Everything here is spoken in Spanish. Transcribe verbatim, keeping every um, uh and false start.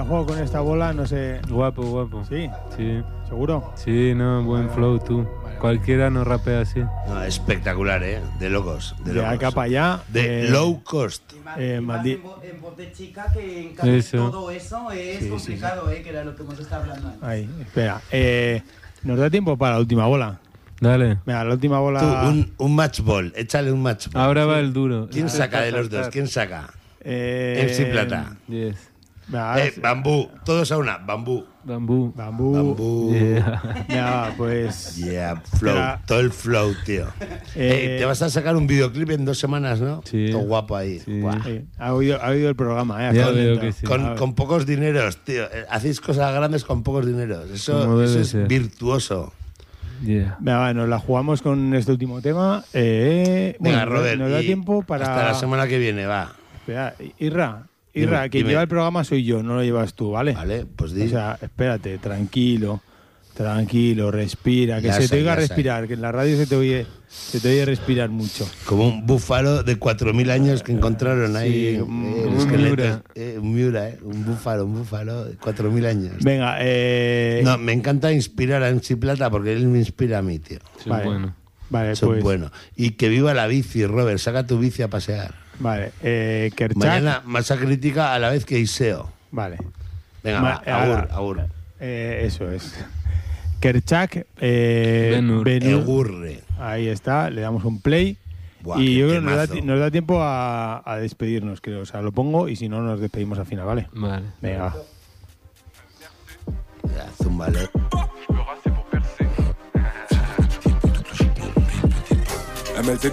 juego con esta bola, no sé. Guapo, guapo. ¿Sí? Sí. ¿Seguro? Sí, no, buen vale, flow vale. tú. Vale, Cualquiera no rapea así. No, espectacular, ¿eh? De locos. De, De locos. acá para allá. De eh, low cost. Y más, Eh, y más maldi- en, vo- en voz de chica que en cambio Eso. todo eso es Sí, sí, complicado, ¿eh? Que era lo que hemos estado hablando antes. Ahí, espera. Eh, ¿Nos da tiempo para la última bola? Dale. Venga, la última bola. Tú, un, un match ball. Échale un match ball. Ahora va el duro. ¿Quién Este saca es de para los dos? saltar. ¿Quién saca? Eh, M C Plata. Yes. venga, ahora Eh, sí. bambú. Todos a una. Bambú. Bambú. Bambú. Bambú. Yeah. Ya, pues. Yeah, flow. Espera. Todo el flow, tío. Eh, Eh, te vas a sacar un videoclip en dos semanas, ¿no? Sí. Todo guapo ahí. Sí. Guau. eh, ha, oído, ha oído el programa, ¿eh? Ya Acabo de veo entrar. que sí. A Con, ver. con pocos dineros, tío. Eh, Hacéis cosas grandes con pocos dineros. Eso, Como eso debe es ser. virtuoso. Yeah. Venga, va, nos la jugamos con este último tema. Eh, Venga, bueno, Robert. nos da y tiempo para. Hasta la semana que viene, va. Espera, Irra, Irra, Dime, que dime. lleva el programa soy yo, no lo llevas tú, ¿vale? Vale, pues di. O sea, espérate, tranquilo, tranquilo, respira, que Ya se sé, te oiga ya sé. respirar, que en la radio se te oye, se te oye respirar mucho. Como un búfalo de cuatro mil años que encontraron ahí. Sí, eh, un- el un esqueleto. Miura. Eh, un Miura, eh. Un búfalo, un búfalo de cuatro mil años. Venga, eh, No, me encanta inspirar a M C Plata porque él me inspira a mí, tío. Soy Vale. bueno. vale, Eso pues, es bueno. Y que viva la bici, Robert. Saca tu bici a pasear. vale, eh, Kerchak, Mañana masa crítica a la vez que Iseo. vale, Venga, Ma- va, eh, agur, ahora, agur. eh, eso es. Kerchak, eh, Ben-Hur. Ben-Hur. Egurre. Ahí está, le damos un play. Buah, y qué yo creo que nos da, temazo. ti- nos da tiempo a, a despedirnos, creo. O sea, lo pongo y si no, nos despedimos al final, ¿vale? Vale. Venga, va. Ya, zúmbale. M L T